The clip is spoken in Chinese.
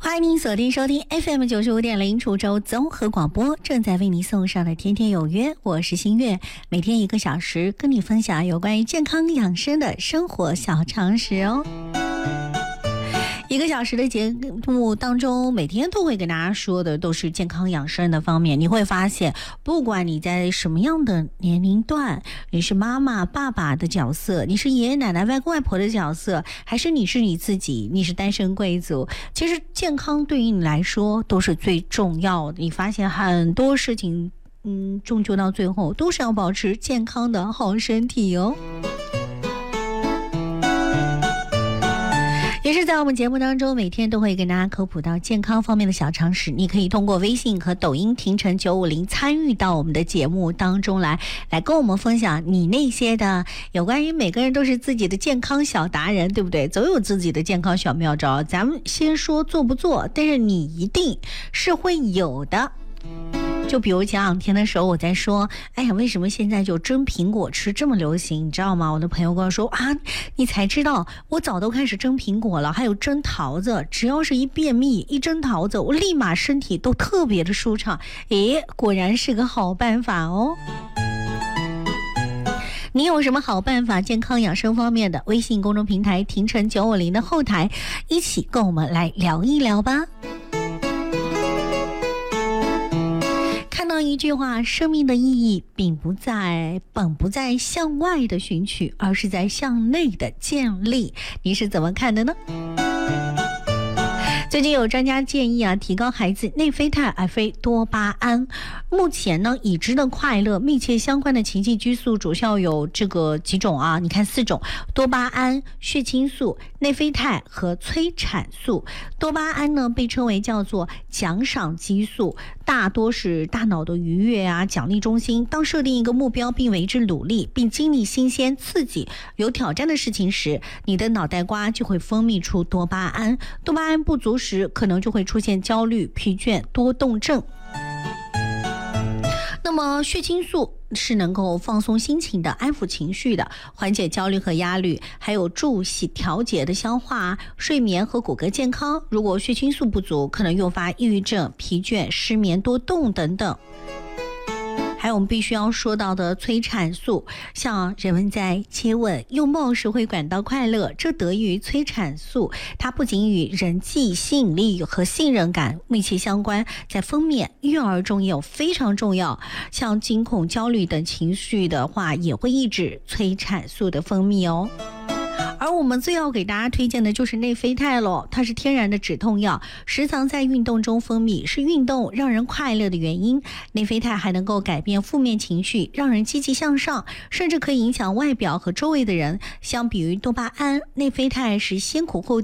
欢迎您锁定收听 FM95.0 滁州综合广播，正在为您送上的天天有约，我是新月，每天1个小时跟你分享有关于健康养生的生活小常识哦。1个小时的节目当中，每天都会跟大家说的都是健康养生的方面。你会发现，不管你在什么样的年龄段，你是妈妈爸爸的角色，你是爷爷奶奶外公外婆的角色，还是你是你自己，你是单身贵族，其实健康对于你来说都是最重要的。你发现很多事情终究到最后都是要保持健康的好身体哦。也是在我们节目当中，每天都会跟大家科普到健康方面的小常识。你可以通过微信和抖音停成950参与到我们的节目当中来跟我们分享你那些的有关于每个人都是自己的健康小达人，对不对？总有自己的健康小妙招。咱们先说做不做，但是你一定是会有的。就比如前2天的时候，我在说，哎呀，为什么现在就蒸苹果吃这么流行？你知道吗？我的朋友跟我说啊，你才知道，我早都开始蒸苹果了，还有蒸桃子。只要是一便秘，一蒸桃子，我立马身体都特别的舒畅。诶，果然是个好办法哦。你有什么好办法？健康养生方面的，微信公众平台停成950的后台，一起跟我们来聊一聊吧。看到一句话，生命的意义本不在向外的寻取，而是在向内的建立。你是怎么看的呢？最近有专家建议提高孩子内啡肽而非多巴胺。目前呢，已知的快乐密切相关的情绪激素主要有这个几种你看4种：多巴胺、血清素、内啡肽和催产素。多巴胺呢被称为叫做奖赏激素，大多是大脑的愉悦奖励中心。当设定一个目标并为之努力，并经历新鲜刺激有挑战的事情时，你的脑袋瓜就会分泌出多巴胺。多巴胺不足时，可能就会出现焦虑、疲倦、多动症。那么血清素是能够放松心情的、安抚情绪的、缓解焦虑和压力，还有助调节的消化、睡眠和骨骼健康。如果血清素不足，可能诱发抑郁症、疲倦、失眠、多动等等。还有我们必须要说到的催产素，像人们在接吻、拥抱时会感到快乐，这得益于催产素。它不仅与人际吸引力和信任感密切相关，在分娩、育儿中也有非常重要。像惊恐、焦虑等情绪的话，也会抑制催产素的分泌哦。而我们最要给大家推荐的就是内啡肽咯，它是天然的止痛药，时常在运动中分泌，是运动让人快乐的原因。内啡肽还能够改变负面情绪，让人积极向上，甚至可以影响外表和周围的人。相比于多巴胺，内啡肽是先苦后